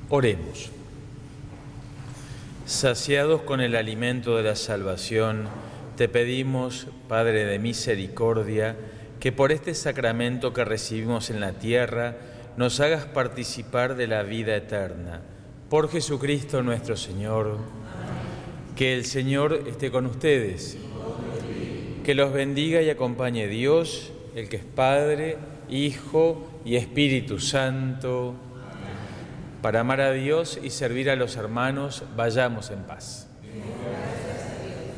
Oremos. Saciados con el alimento de la salvación, te pedimos, Padre de misericordia, que por este sacramento que recibimos en la tierra, nos hagas participar de la vida eterna. Por Jesucristo nuestro Señor. Que el Señor esté con ustedes. Que los bendiga y acompañe Dios, el que es Padre, Hijo y Espíritu Santo. Para amar a Dios y servir a los hermanos, vayamos en paz.